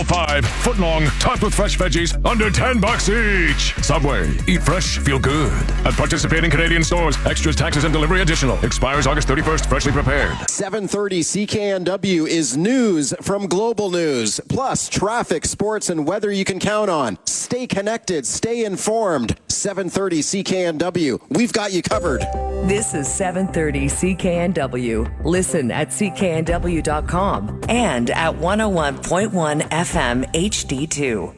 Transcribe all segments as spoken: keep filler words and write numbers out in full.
All five, foot-long, topped with fresh veggies, under ten bucks each. Subway, eat fresh, feel good. At participating Canadian stores, extras, taxes, and delivery additional. Expires August thirty-first, freshly prepared. seven thirty C K N W is news from Global News. Plus, traffic, sports, and weather you can count on. Stay connected, stay informed. seven thirty C K N W. We've got you covered. This is seven thirty C K N W. Listen at C K N W dot com and at one oh one point one F M H D two.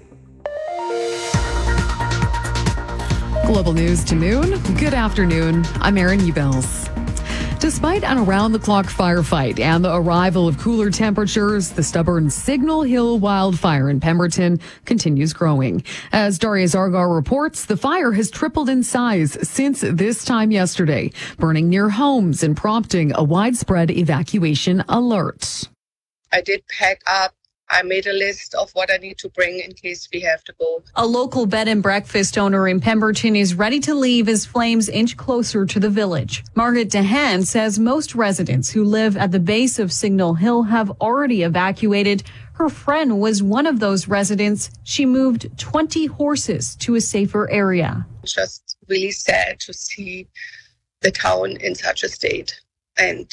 Global News to noon. Good afternoon. I'm Erin Ubels. Despite an around-the-clock firefight and the arrival of cooler temperatures, the stubborn Signal Hill wildfire in Pemberton continues growing. As Daria Zargar reports, the fire has tripled in size since this time yesterday, burning near homes and prompting a widespread evacuation alert. I did pack up. I made a list of what I need to bring in case we have to go. A local bed and breakfast owner in Pemberton is ready to leave as flames inch closer to the village. Margaret DeHaan says most residents who live at the base of Signal Hill have already evacuated. Her friend was one of those residents. She moved twenty horses to a safer area. It's just really sad to see the town in such a state and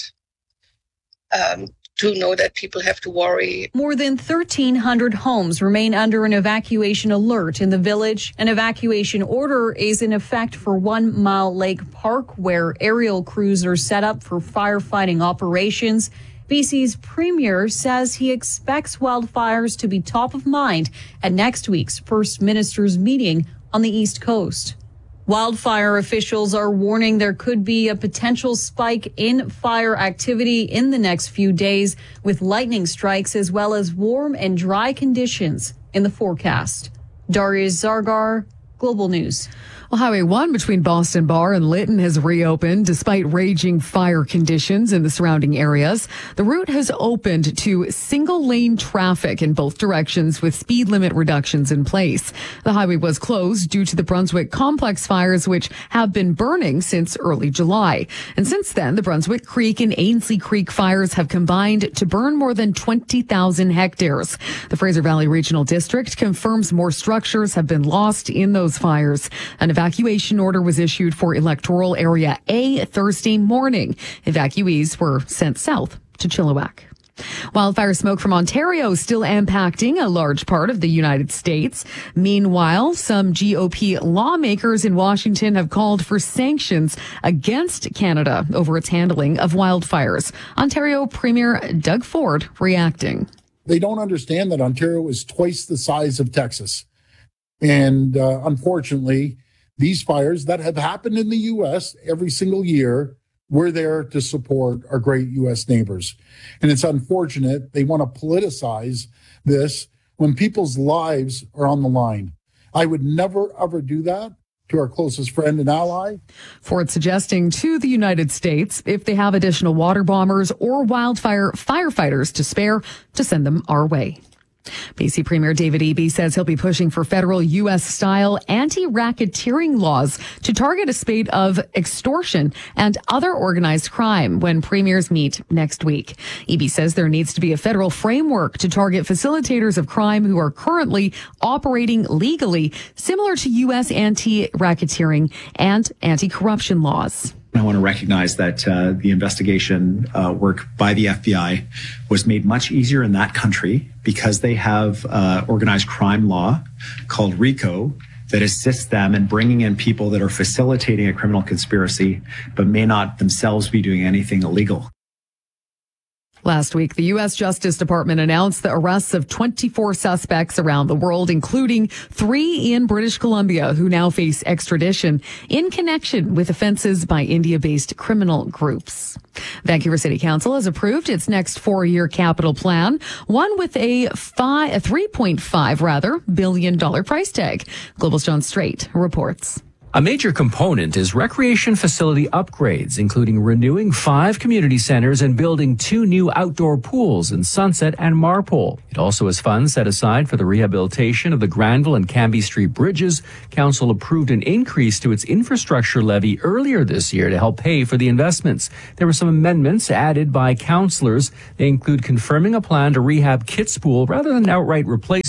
um to know that people have to worry. More than thirteen hundred homes remain under an evacuation alert in the village. An evacuation order is in effect for One Mile Lake Park, where aerial crews are set up for firefighting operations. B C's premier says he expects wildfires to be top of mind at next week's First Minister's meeting on the East Coast. Wildfire officials are warning there could be a potential spike in fire activity in the next few days, with lightning strikes as well as warm and dry conditions in the forecast. Daria Zargar, Global News. Well, Highway one between Boston Bar and Lytton has reopened despite raging fire conditions in the surrounding areas. The route has opened to single lane traffic in both directions with speed limit reductions in place. The highway was closed due to the Brunswick Complex fires, which have been burning since early July. And since then, the Brunswick Creek and Ainsley Creek fires have combined to burn more than twenty thousand hectares. The Fraser Valley Regional District confirms more structures have been lost in those fires. An evacuation order was issued for Electoral Area A Thursday morning. Evacuees were sent south to Chilliwack. Wildfire smoke from Ontario still impacting a large part of the United States. Meanwhile, some G O P lawmakers in Washington have called for sanctions against Canada over its handling of wildfires. Ontario Premier Doug Ford reacting. They don't understand that Ontario is twice the size of Texas. And uh, unfortunately, these fires that have happened in the U S every single year, we're there to support our great U S neighbors. And it's unfortunate they want to politicize this when people's lives are on the line. I would never, ever do that to our closest friend and ally. Ford suggesting to the United States, if they have additional water bombers or wildfire firefighters to spare, to send them our way. B C Premier David Eby says he'll be pushing for federal U S-style anti-racketeering laws to target a spate of extortion and other organized crime when premiers meet next week. Eby says there needs to be a federal framework to target facilitators of crime who are currently operating legally, similar to U S anti-racketeering and anti-corruption laws. I want to recognize that uh, the investigation uh, work by the F B I was made much easier in that country because they have uh, organized crime law called RICO that assists them in bringing in people that are facilitating a criminal conspiracy but may not themselves be doing anything illegal. Last week, the U S Justice Department announced the arrests of twenty-four suspects around the world, including three in British Columbia who now face extradition in connection with offenses by India-based criminal groups. Vancouver City Council has approved its next four-year capital plan, one with a, five, a three point five rather billion dollar price tag. Global's John Strait reports. A major component is recreation facility upgrades, including renewing five community centers and building two new outdoor pools in Sunset and Marpole. It also has funds set aside for the rehabilitation of the Granville and Cambie Street bridges. Council approved an increase to its infrastructure levy earlier this year to help pay for the investments. There were some amendments added by councillors. They include confirming a plan to rehab Kitspool rather than outright replace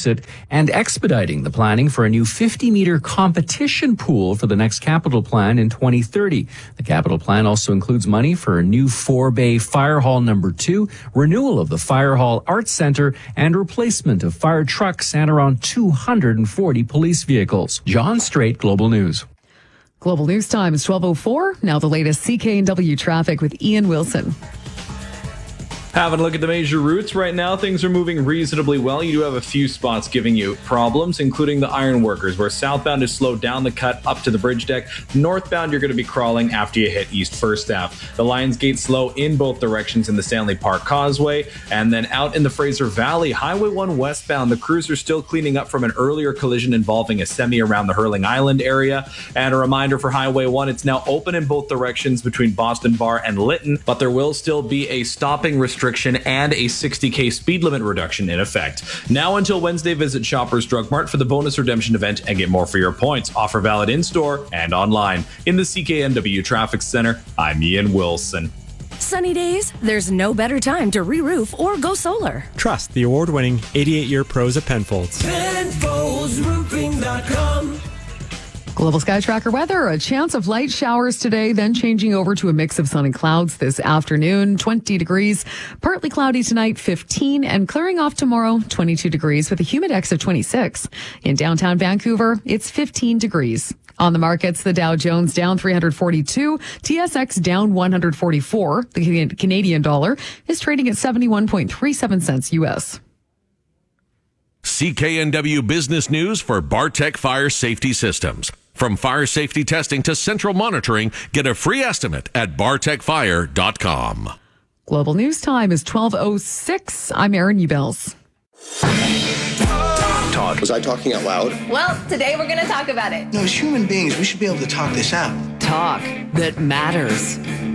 replace it, and expediting the planning for a new fifty-meter competition pool for the next capital plan in twenty thirty. The capital plan also includes money for a new four-bay fire hall number two, renewal of the Fire Hall Arts Center, and replacement of fire trucks and around two hundred forty police vehicles. John Strait, Global News. Global News Time is twelve oh four. Now the latest C K N W traffic with Ian Wilson. Having a look at the major routes right now, things are moving reasonably well. You do have a few spots giving you problems, including the Ironworkers, where southbound is slowed down the cut up to the bridge deck. Northbound, you're going to be crawling after you hit East First Ave. The Lions Gate slow in both directions in the Stanley Park Causeway. And then out in the Fraser Valley, Highway one westbound, the crews are still cleaning up from an earlier collision involving a semi around the Hurling Island area. And a reminder for Highway one, it's now open in both directions between Boston Bar and Lytton, but there will still be a stopping restriction and a sixty K speed limit reduction in effect. Now until Wednesday, visit Shoppers Drug Mart for the bonus redemption event and get more for your points. Offer valid in-store and online. In the C K N W Traffic Center, I'm Ian Wilson. Sunny days, there's no better time to re-roof or go solar. Trust the award-winning eighty-eight year pros at Penfolds. Penfolds Roofing dot com. Global Sky Tracker weather, a chance of light showers today, then changing over to a mix of sun and clouds this afternoon, twenty degrees, partly cloudy tonight, fifteen, and clearing off tomorrow, twenty-two degrees with a humidex of twenty-six. In downtown Vancouver, it's fifteen degrees. On the markets, the Dow Jones down three hundred forty-two, T S X down one hundred forty-four. The Canadian dollar is trading at seventy-one point three seven cents U S. C K N W Business News for Bartech Fire Safety Systems. From fire safety testing to central monitoring, get a free estimate at bartech fire dot com. Global News Time is twelve oh six. I'm Erin Ubels. Talk. Was I talking out loud? Well, today we're going to talk about it. No, as human beings, we should be able to talk this out. Talk that matters.